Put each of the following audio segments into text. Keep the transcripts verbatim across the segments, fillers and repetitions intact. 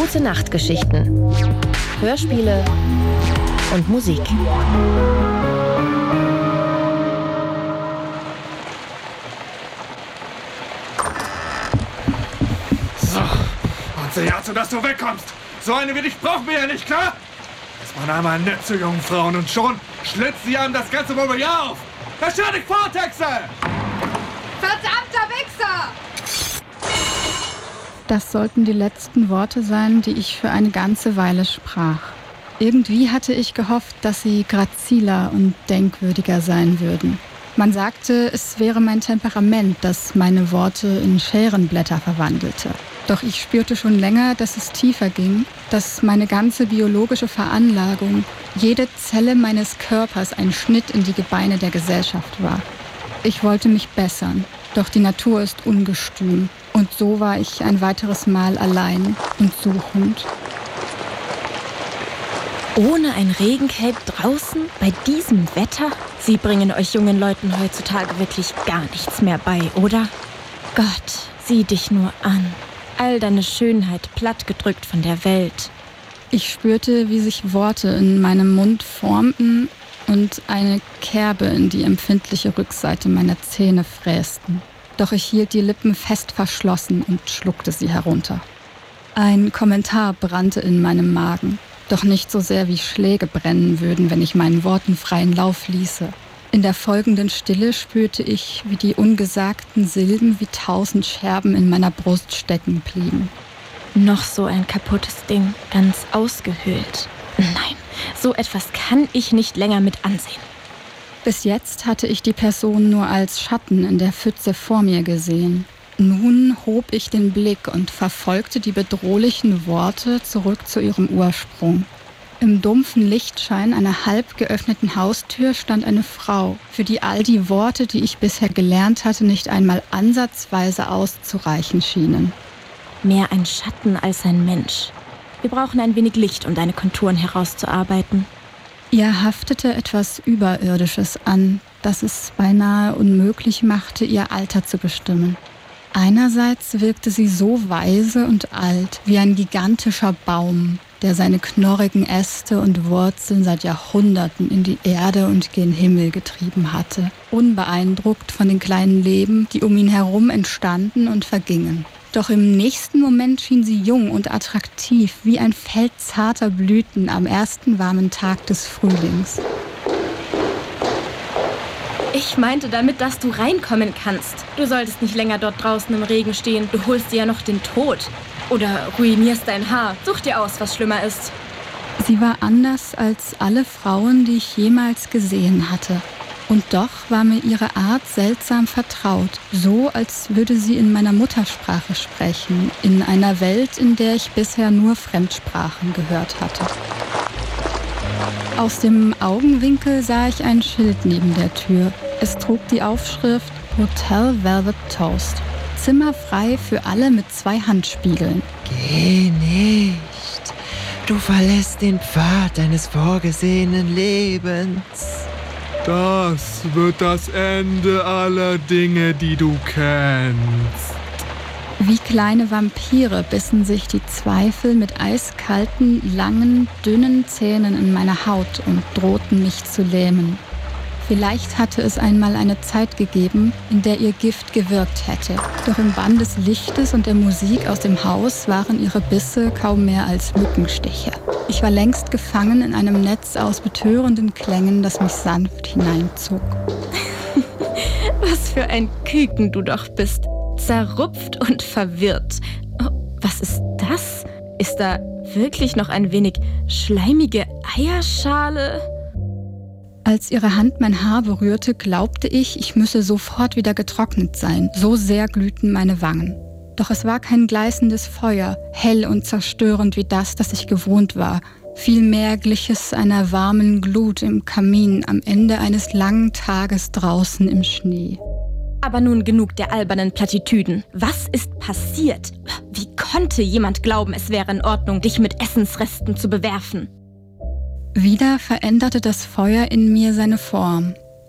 Gute-Nacht-Geschichten, Hörspiele und Musik. So, und sieh zu, dass du wegkommst. So eine wie dich brauchen wir ja nicht, klar? Ist man einmal nett zu jungen Frauen und schon schlitzt sie einem das ganze Mobiliar auf. Da stell dich vor, Texel! Verdammter Wichser! Das sollten die letzten Worte sein, die ich für eine ganze Weile sprach. Irgendwie hatte ich gehofft, dass sie graziler und denkwürdiger sein würden. Man sagte, es wäre mein Temperament, das meine Worte in Scherenblätter verwandelte. Doch ich spürte schon länger, dass es tiefer ging, dass meine ganze biologische Veranlagung, jede Zelle meines Körpers ein Schnitt in die Gebeine der Gesellschaft war. Ich wollte mich bessern, doch die Natur ist ungestüm. Und so war ich ein weiteres Mal allein und suchend. Ohne ein Regencape draußen, bei diesem Wetter? Sie bringen euch jungen Leuten heutzutage wirklich gar nichts mehr bei, oder? Gott, sieh dich nur an. All deine Schönheit plattgedrückt von der Welt. Ich spürte, wie sich Worte in meinem Mund formten und eine Kerbe in die empfindliche Rückseite meiner Zähne frästen. Doch ich hielt die Lippen fest verschlossen und schluckte sie herunter. Ein Kommentar brannte in meinem Magen, doch nicht so sehr wie Schläge brennen würden, wenn ich meinen Worten freien Lauf ließe. In der folgenden Stille spürte ich, wie die ungesagten Silben wie tausend Scherben in meiner Brust stecken blieben. Noch so ein kaputtes Ding, ganz ausgehöhlt. Nein, so etwas kann ich nicht länger mit ansehen. Bis jetzt hatte ich die Person nur als Schatten in der Pfütze vor mir gesehen. Nun hob ich den Blick und verfolgte die bedrohlichen Worte zurück zu ihrem Ursprung. Im dumpfen Lichtschein einer halb geöffneten Haustür stand eine Frau, für die all die Worte, die ich bisher gelernt hatte, nicht einmal ansatzweise auszureichen schienen. Mehr ein Schatten als ein Mensch. Wir brauchen ein wenig Licht, um deine Konturen herauszuarbeiten. Ihr haftete etwas Überirdisches an, das es beinahe unmöglich machte, ihr Alter zu bestimmen. Einerseits wirkte sie so weise und alt wie ein gigantischer Baum, der seine knorrigen Äste und Wurzeln seit Jahrhunderten in die Erde und gen Himmel getrieben hatte, unbeeindruckt von den kleinen Leben, die um ihn herum entstanden und vergingen. Doch im nächsten Moment schien sie jung und attraktiv, wie ein Feld zarter Blüten am ersten warmen Tag des Frühlings. Ich meinte damit, dass du reinkommen kannst. Du solltest nicht länger dort draußen im Regen stehen. Du holst dir ja noch den Tod. Oder ruinierst dein Haar. Such dir aus, was schlimmer ist. Sie war anders als alle Frauen, die ich jemals gesehen hatte. Und doch war mir ihre Art seltsam vertraut, so als würde sie in meiner Muttersprache sprechen, in einer Welt, in der ich bisher nur Fremdsprachen gehört hatte. Aus dem Augenwinkel sah ich ein Schild neben der Tür. Es trug die Aufschrift Hotel Velvet Toast. Zimmer frei für alle mit zwei Handspiegeln. Geh nicht. Du verlässt den Pfad deines vorgesehenen Lebens. Das wird das Ende aller Dinge, die du kennst. Wie kleine Vampire bissen sich die Zweifel mit eiskalten, langen, dünnen Zähnen in meine Haut und drohten mich zu lähmen. Vielleicht hatte es einmal eine Zeit gegeben, in der ihr Gift gewirkt hätte. Doch im Bann des Lichtes und der Musik aus dem Haus waren ihre Bisse kaum mehr als Mückenstiche. Ich war längst gefangen in einem Netz aus betörenden Klängen, das mich sanft hineinzog. Was für ein Küken du doch bist. Zerrupft und verwirrt. Oh, was ist das? Ist da wirklich noch ein wenig schleimige Eierschale? Als ihre Hand mein Haar berührte, glaubte ich, ich müsse sofort wieder getrocknet sein. So sehr glühten meine Wangen. Doch es war kein gleißendes Feuer, hell und zerstörend wie das, das ich gewohnt war. Vielmehr glich es einer warmen Glut im Kamin am Ende eines langen Tages draußen im Schnee. Aber nun genug der albernen Plattitüden. Was ist passiert? Wie konnte jemand glauben, es wäre in Ordnung, dich mit Essensresten zu bewerfen? Wieder veränderte das Feuer in mir seine Form.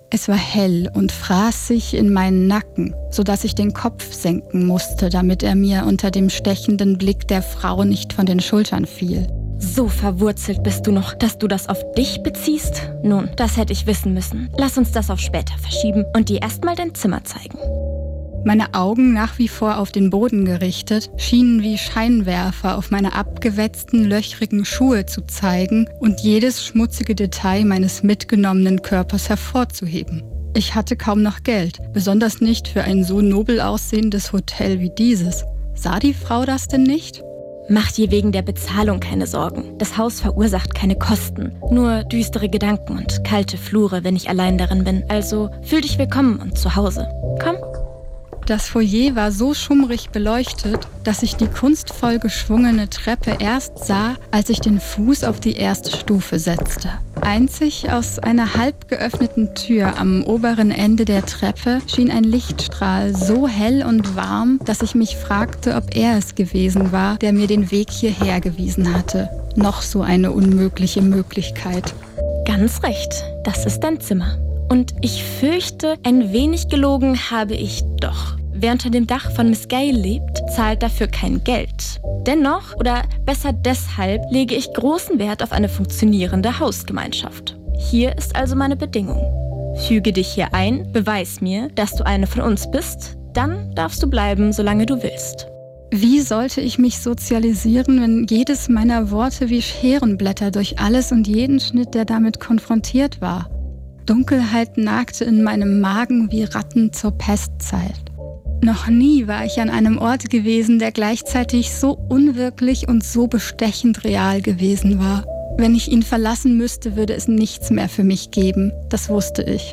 Es war hell und fraß sich in meinen Nacken, sodass ich den Kopf senken musste, damit er mir unter dem stechenden Blick der Frau nicht von den Schultern fiel. So verwurzelt bist du noch, dass du das auf dich beziehst? Nun, das hätte ich wissen müssen. Lass uns das auf später verschieben und dir erstmal dein Zimmer zeigen. Meine Augen, nach wie vor auf den Boden gerichtet, schienen wie Scheinwerfer auf meine abgewetzten, löchrigen Schuhe zu zeigen und jedes schmutzige Detail meines mitgenommenen Körpers hervorzuheben. Ich hatte kaum noch Geld, besonders nicht für ein so nobel aussehendes Hotel wie dieses. Sah die Frau das denn nicht? Mach dir wegen der Bezahlung keine Sorgen. Das Haus verursacht keine Kosten, nur düstere Gedanken und kalte Flure, wenn ich allein darin bin. Also fühl dich willkommen und zu Hause. Komm. Das Foyer war so schummrig beleuchtet, dass ich die kunstvoll geschwungene Treppe erst sah, als ich den Fuß auf die erste Stufe setzte. Einzig aus einer halb geöffneten Tür am oberen Ende der Treppe schien ein Lichtstrahl so hell und warm, dass ich mich fragte, ob er es gewesen war, der mir den Weg hierher gewiesen hatte. Noch so eine unmögliche Möglichkeit. Ganz recht, das ist dein Zimmer. Und ich fürchte, ein wenig gelogen habe ich doch. Wer unter dem Dach von Miss Gale lebt, zahlt dafür kein Geld. Dennoch, oder besser deshalb, lege ich großen Wert auf eine funktionierende Hausgemeinschaft. Hier ist also meine Bedingung. Füge dich hier ein, beweis mir, dass du eine von uns bist, dann darfst du bleiben, solange du willst. Wie sollte ich mich sozialisieren, wenn jedes meiner Worte wie Scherenblätter durch alles und jeden Schnitt, der damit konfrontiert war? Dunkelheit nagte in meinem Magen wie Ratten zur Pestzeit. Noch nie war ich an einem Ort gewesen, der gleichzeitig so unwirklich und so bestechend real gewesen war. Wenn ich ihn verlassen müsste, würde es nichts mehr für mich geben. Das wusste ich.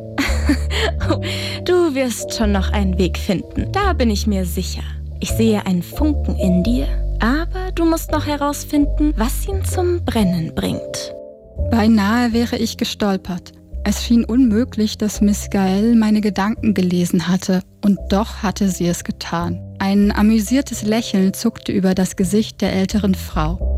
Du wirst schon noch einen Weg finden, da bin ich mir sicher. Ich sehe einen Funken in dir, aber du musst noch herausfinden, was ihn zum Brennen bringt. Beinahe wäre ich gestolpert. Es schien unmöglich, dass Miss Gale meine Gedanken gelesen hatte. Und doch hatte sie es getan. Ein amüsiertes Lächeln zuckte über das Gesicht der älteren Frau.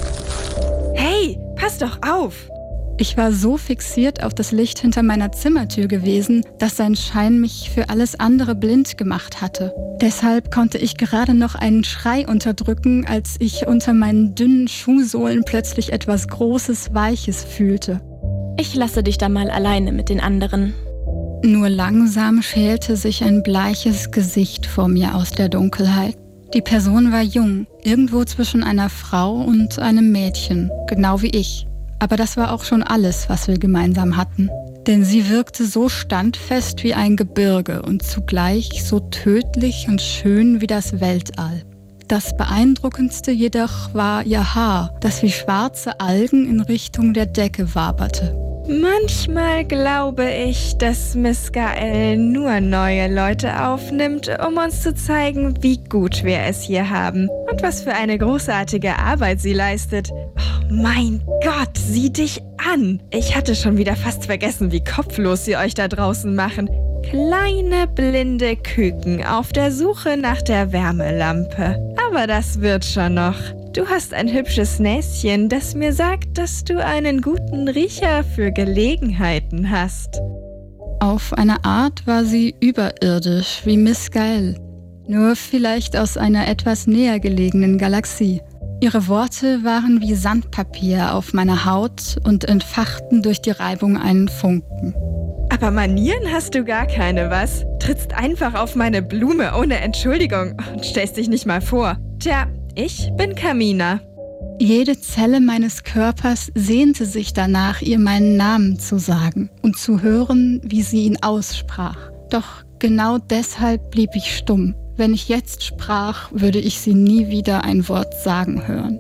Hey, pass doch auf! Ich war so fixiert auf das Licht hinter meiner Zimmertür gewesen, dass sein Schein mich für alles andere blind gemacht hatte. Deshalb konnte ich gerade noch einen Schrei unterdrücken, als ich unter meinen dünnen Schuhsohlen plötzlich etwas Großes, Weiches fühlte. Ich lasse dich da mal alleine mit den anderen. Nur langsam schälte sich ein bleiches Gesicht vor mir aus der Dunkelheit. Die Person war jung, irgendwo zwischen einer Frau und einem Mädchen, genau wie ich. Aber das war auch schon alles, was wir gemeinsam hatten. Denn sie wirkte so standfest wie ein Gebirge und zugleich so tödlich und schön wie das Weltall. Das Beeindruckendste jedoch war ihr Haar, das wie schwarze Algen in Richtung der Decke waberte. Manchmal glaube ich, dass Miss Gale nur neue Leute aufnimmt, um uns zu zeigen, wie gut wir es hier haben und was für eine großartige Arbeit sie leistet. Oh mein Gott, sieh dich an! Ich hatte schon wieder fast vergessen, wie kopflos sie euch da draußen machen. Kleine blinde Küken auf der Suche nach der Wärmelampe. Aber das wird schon noch. Du hast ein hübsches Näschen, das mir sagt, dass du einen guten Riecher für Gelegenheiten hast. Auf eine Art war sie überirdisch, wie Miss Gale. Nur vielleicht aus einer etwas näher gelegenen Galaxie. Ihre Worte waren wie Sandpapier auf meiner Haut und entfachten durch die Reibung einen Funken. Aber Manieren hast du gar keine, was? Trittst einfach auf meine Blume ohne Entschuldigung und stellst dich nicht mal vor. Tja, ich bin Kamina. Jede Zelle meines Körpers sehnte sich danach, ihr meinen Namen zu sagen und zu hören, wie sie ihn aussprach. Doch genau deshalb blieb ich stumm. Wenn ich jetzt sprach, würde ich sie nie wieder ein Wort sagen hören.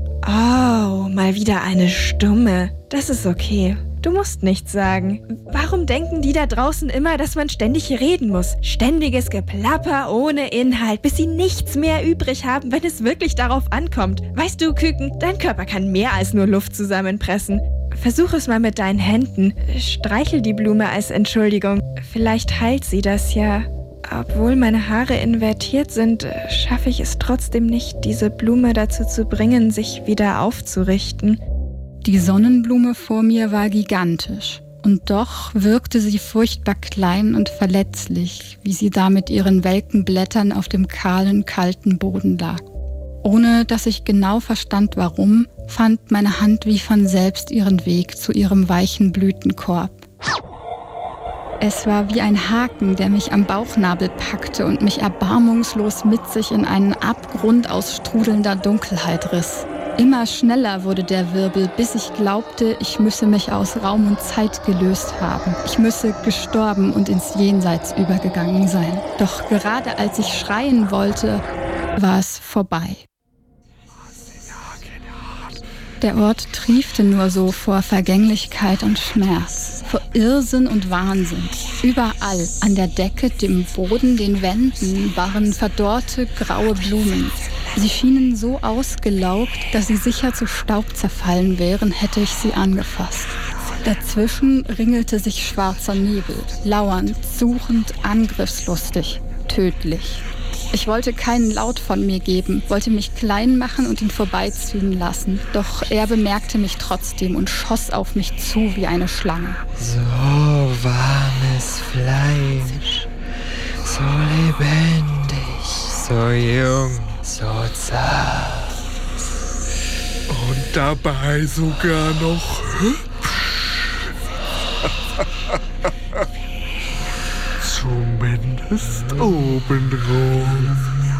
Oh, mal wieder eine Stumme. Das ist okay. Du musst nichts sagen. Warum denken die da draußen immer, dass man ständig reden muss? Ständiges Geplapper ohne Inhalt, bis sie nichts mehr übrig haben, wenn es wirklich darauf ankommt. Weißt du, Küken, dein Körper kann mehr als nur Luft zusammenpressen. Versuch es mal mit deinen Händen. Streichel die Blume als Entschuldigung. Vielleicht heilt sie das ja. Obwohl meine Haare invertiert sind, schaffe ich es trotzdem nicht, diese Blume dazu zu bringen, sich wieder aufzurichten. Die Sonnenblume vor mir war gigantisch Und doch wirkte sie furchtbar klein und verletzlich, wie sie da mit ihren welken Blättern auf dem kahlen, kalten Boden lag. Ohne dass ich genau verstand, warum, fand meine Hand wie von selbst ihren Weg zu ihrem weichen Blütenkorb. Es war wie ein Haken, der mich am Bauchnabel packte und mich erbarmungslos mit sich in einen Abgrund aus strudelnder Dunkelheit riss. Immer schneller wurde der Wirbel, bis ich glaubte, ich müsse mich aus Raum und Zeit gelöst haben. Ich müsse gestorben und ins Jenseits übergegangen sein. Doch gerade als ich schreien wollte, war es vorbei. Der Ort triefte nur so vor Vergänglichkeit und Schmerz, vor Irrsinn und Wahnsinn. Überall, an der Decke, dem Boden, den Wänden, waren verdorrte graue Blumen. Sie schienen so ausgelaugt, dass sie sicher zu Staub zerfallen wären, hätte ich sie angefasst. Dazwischen ringelte sich schwarzer Nebel, lauernd, suchend, angriffslustig, tödlich. Ich wollte keinen Laut von mir geben, wollte mich klein machen und ihn vorbeiziehen lassen. Doch er bemerkte mich trotzdem und schoss auf mich zu wie eine Schlange. So warmes Fleisch, so lebendig, so jung, so zart. Und dabei sogar noch hübsch. Zumindest obenrum.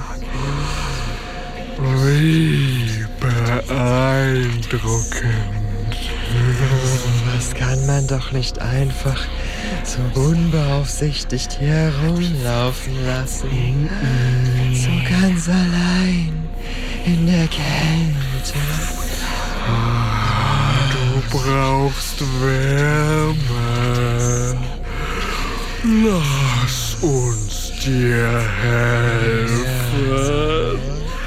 Wie beeindruckend. Was kann man doch nicht einfach so unbeaufsichtigt hier herumlaufen lassen? So ganz allein in der Kälte. Du brauchst Wärme. Lass uns dir helfen.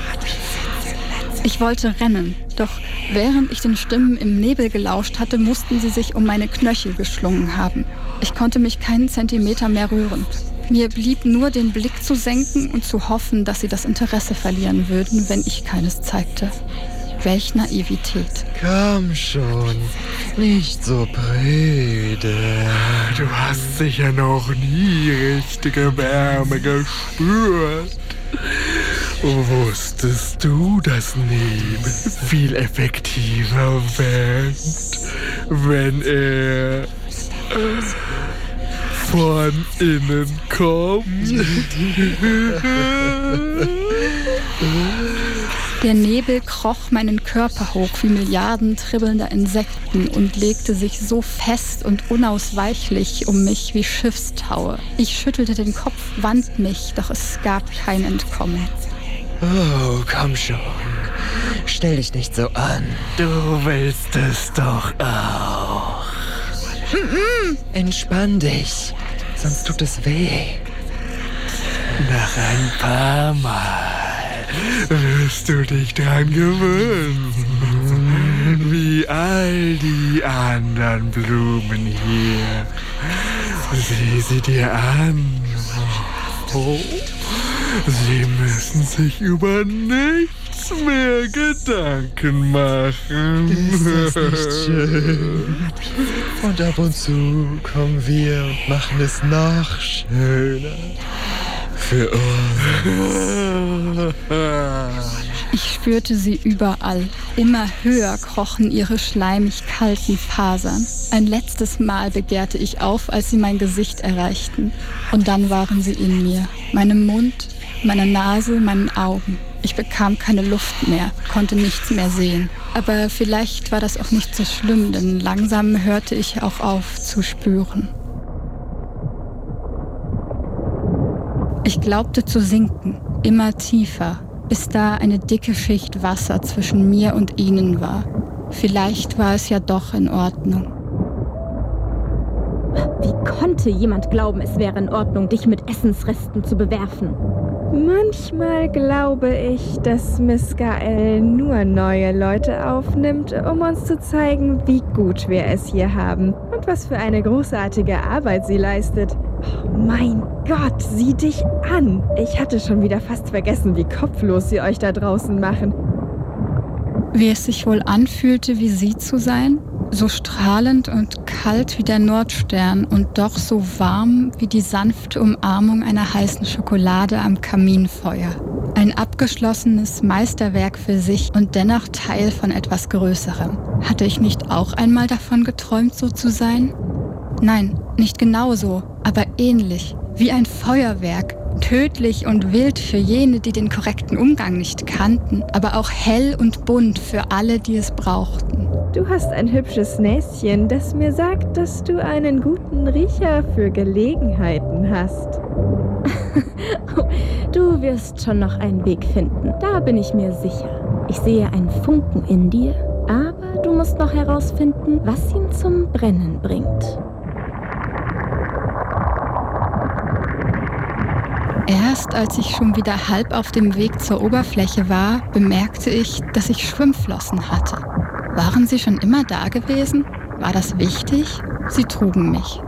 Ich wollte rennen, doch während ich den Stimmen im Nebel gelauscht hatte, mussten sie sich um meine Knöchel geschlungen haben. Ich konnte mich keinen Zentimeter mehr rühren. Mir blieb nur, den Blick zu senken und zu hoffen, dass sie das Interesse verlieren würden, wenn ich keines zeigte. Welch Naivität. Komm schon, nicht so prüde. Du hast sicher noch nie richtige Wärme gespürt. Wusstest du, dass Nebel viel effektiver wirkt, wenn er von innen kommt? Der Nebel kroch meinen Körper hoch wie Milliarden tribbelnder Insekten und legte sich so fest und unausweichlich um mich wie Schiffstaue. Ich schüttelte den Kopf, wand mich, doch es gab kein Entkommen. Oh, komm schon. Stell dich nicht so an. Du willst es doch auch. Entspann dich, sonst tut es weh. Nach ein paar Mal wirst du dich dran gewöhnen. Wie all die anderen Blumen hier. Sieh sie dir an. Oh. Sie müssen sich über nichts mehr Gedanken machen. Ist das nicht schön? Und ab und zu kommen wir und machen es noch schöner. Für uns. Ich spürte sie überall. Immer höher krochen ihre schleimig kalten Fasern. Ein letztes Mal begehrte ich auf, als sie mein Gesicht erreichten. Und dann waren sie in mir. Meinem Mund, meiner Nase, meinen Augen. Ich bekam keine Luft mehr, konnte nichts mehr sehen. Aber vielleicht war das auch nicht so schlimm, denn langsam hörte ich auch auf zu spüren. Ich glaubte zu sinken, immer tiefer, bis da eine dicke Schicht Wasser zwischen mir und ihnen war. Vielleicht war es ja doch in Ordnung. Wie konnte jemand glauben, es wäre in Ordnung, dich mit Essensresten zu bewerfen? Manchmal glaube ich, dass Miskael nur neue Leute aufnimmt, um uns zu zeigen, wie gut wir es hier haben und was für eine großartige Arbeit sie leistet. Oh mein Gott, sieh dich an! Ich hatte schon wieder fast vergessen, wie kopflos sie euch da draußen machen. Wie es sich wohl anfühlte, wie sie zu sein? So strahlend und kalt wie der Nordstern und doch so warm wie die sanfte Umarmung einer heißen Schokolade am Kaminfeuer. Ein abgeschlossenes Meisterwerk für sich und dennoch Teil von etwas Größerem. Hatte ich nicht auch einmal davon geträumt, so zu sein? Nein, nicht genau so, aber ähnlich, wie ein Feuerwerk. Tödlich und wild für jene, die den korrekten Umgang nicht kannten, aber auch hell und bunt für alle, die es brauchten. Du hast ein hübsches Näschen, das mir sagt, dass du einen guten Riecher für Gelegenheiten hast. Du wirst schon noch einen Weg finden, da bin ich mir sicher. Ich sehe einen Funken in dir, aber du musst noch herausfinden, was ihn zum Brennen bringt. Erst als ich schon wieder halb auf dem Weg zur Oberfläche war, bemerkte ich, dass ich Schwimmflossen hatte. Waren sie schon immer da gewesen? War das wichtig? Sie trugen mich.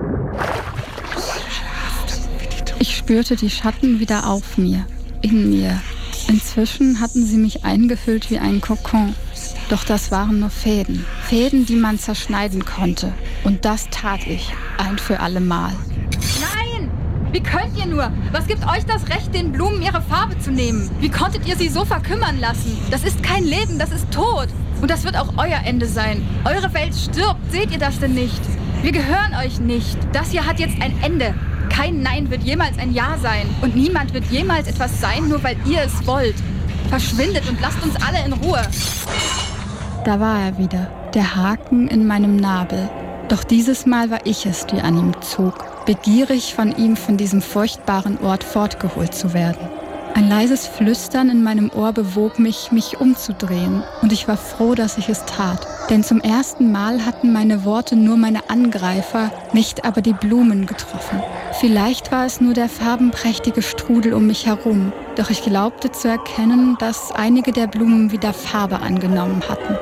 Ich spürte die Schatten wieder auf mir, in mir. Inzwischen hatten sie mich eingehüllt wie ein Kokon. Doch das waren nur Fäden. Fäden, die man zerschneiden konnte. Und das tat ich, ein für alle Mal. Nein! Wie könnt ihr nur? Was gibt euch das Recht, den Blumen ihre Farbe zu nehmen? Wie konntet ihr sie so verkümmern lassen? Das ist kein Leben, das ist Tod. Und das wird auch euer Ende sein. Eure Welt stirbt, seht ihr das denn nicht? Wir gehören euch nicht. Das hier hat jetzt ein Ende. Kein Nein wird jemals ein Ja sein. Und niemand wird jemals etwas sein, nur weil ihr es wollt. Verschwindet und lasst uns alle in Ruhe. Da war er wieder, der Haken in meinem Nabel. Doch dieses Mal war ich es, die an ihm zog, begierig von ihm von diesem furchtbaren Ort fortgeholt zu werden. Ein leises Flüstern in meinem Ohr bewog mich, mich umzudrehen, und ich war froh, dass ich es tat. Denn zum ersten Mal hatten meine Worte nur meine Angreifer, nicht aber die Blumen getroffen. Vielleicht war es nur der farbenprächtige Strudel um mich herum, doch ich glaubte zu erkennen, dass einige der Blumen wieder Farbe angenommen hatten.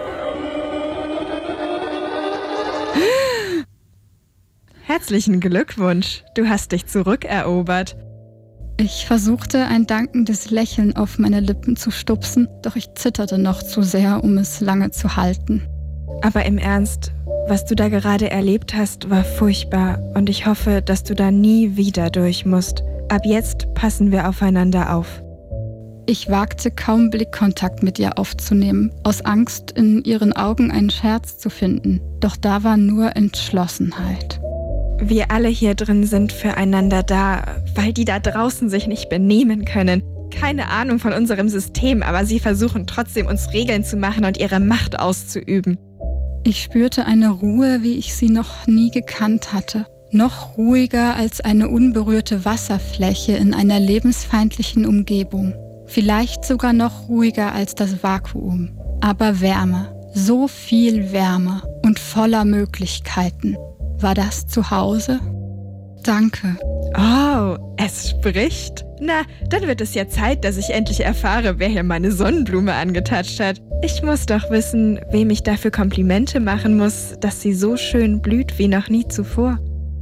Herzlichen Glückwunsch, du hast dich zurückerobert. Ich versuchte, ein dankendes Lächeln auf meine Lippen zu stupsen, doch ich zitterte noch zu sehr, um es lange zu halten. Aber im Ernst, was du da gerade erlebt hast, war furchtbar und ich hoffe, dass du da nie wieder durch musst. Ab jetzt passen wir aufeinander auf. Ich wagte kaum Blickkontakt mit ihr aufzunehmen, aus Angst, in ihren Augen einen Scherz zu finden. Doch da war nur Entschlossenheit. Wir alle hier drin sind füreinander da, weil die da draußen sich nicht benehmen können. Keine Ahnung von unserem System, aber sie versuchen trotzdem, uns Regeln zu machen und ihre Macht auszuüben. Ich spürte eine Ruhe, wie ich sie noch nie gekannt hatte. Noch ruhiger als eine unberührte Wasserfläche in einer lebensfeindlichen Umgebung. Vielleicht sogar noch ruhiger als das Vakuum. Aber wärmer, so viel wärmer und voller Möglichkeiten. War das zu Hause? Danke. Oh, es spricht. Na, dann wird es ja Zeit, dass ich endlich erfahre, wer hier meine Sonnenblume angetatscht hat. Ich muss doch wissen, wem ich dafür Komplimente machen muss, dass sie so schön blüht wie noch nie zuvor.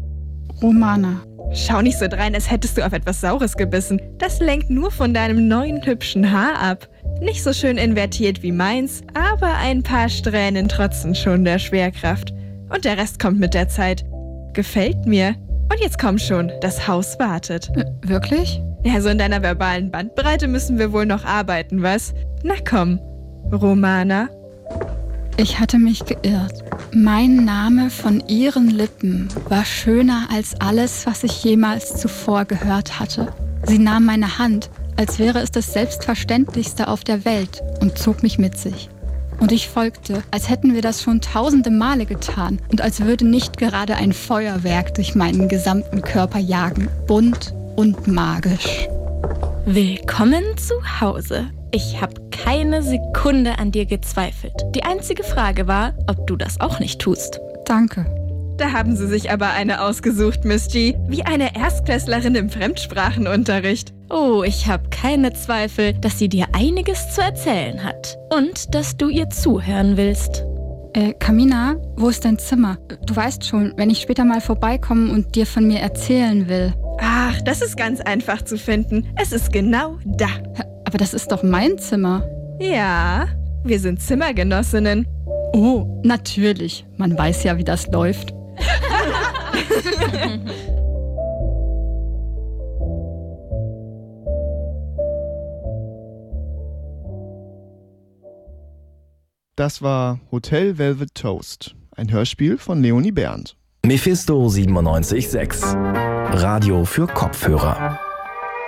Romana. Schau nicht so drein, als hättest du auf etwas Saures gebissen. Das lenkt nur von deinem neuen hübschen Haar ab. Nicht so schön invertiert wie meins, aber ein paar Strähnen trotzen schon der Schwerkraft. Und der Rest kommt mit der Zeit. Gefällt mir. Und jetzt komm schon, das Haus wartet. Äh, wirklich? Ja, so in deiner verbalen Bandbreite müssen wir wohl noch arbeiten, was? Na komm, Romana. Ich hatte mich geirrt. Mein Name von ihren Lippen war schöner als alles, was ich jemals zuvor gehört hatte. Sie nahm meine Hand, als wäre es das Selbstverständlichste auf der Welt, und zog mich mit sich. Und ich folgte, als hätten wir das schon tausende Male getan und als würde nicht gerade ein Feuerwerk durch meinen gesamten Körper jagen, bunt und magisch. Willkommen zu Hause. Ich habe keine Sekunde an dir gezweifelt. Die einzige Frage war, ob du das auch nicht tust. Danke. Da haben sie sich aber eine ausgesucht, Miss G. Wie eine Erstklässlerin im Fremdsprachenunterricht. Oh, ich habe keine Zweifel, dass sie dir einiges zu erzählen hat. Und dass du ihr zuhören willst. Äh, Kamina, wo ist dein Zimmer? Du weißt schon, wenn ich später mal vorbeikomme und dir von mir erzählen will. Ach, das ist ganz einfach zu finden. Es ist genau da. Aber das ist doch mein Zimmer. Ja, wir sind Zimmergenossinnen. Oh, natürlich. Man weiß ja, wie das läuft. Das war Hotel Velvet Toast, ein Hörspiel von Leonie Berndt. Mephisto siebenundneunzig Komma sechs. Radio für Kopfhörer.